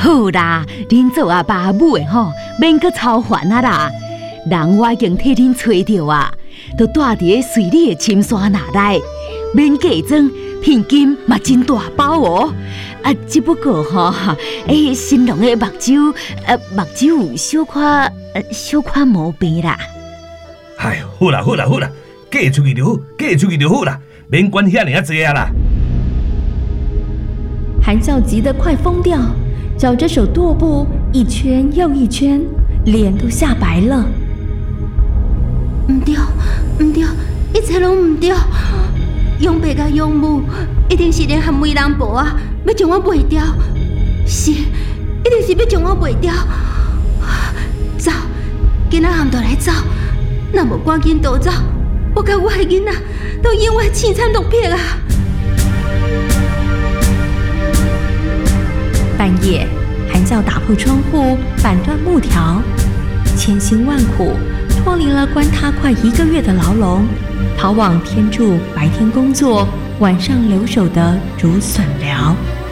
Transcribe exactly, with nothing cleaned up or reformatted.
好啦，恁做阿爸母的吼，免阁操烦啊啦。人我已经替恁找到啊，都住伫咧水里的深山那内，免假装，聘金嘛真大包哦。啊，只不过吼，诶，新郎的目睭，呃，目睭有小可，呃，小可毛病啦。 哎，好啦好啦好啦，嫁出去就好，嫁出去就好啦，免管遐尔啊济啊啦。 韩笑急得快疯掉，脚着手踱步，一圈又一圈，脸都吓白了。 唔对，唔对，一切拢唔对。养爸甲养母一定是联合媒人婆啊，要将我卖掉。是，一定是要将我卖掉。走，今仔暗就来走，若无赶紧逃走，我甲我的囡仔都永远凄惨落魄啊！ 半夜，韩笑打破窗户，板断木条，千辛万苦脱离了关他快一个月的牢笼，逃往天柱白天工作、晚上留守的竹笋寮。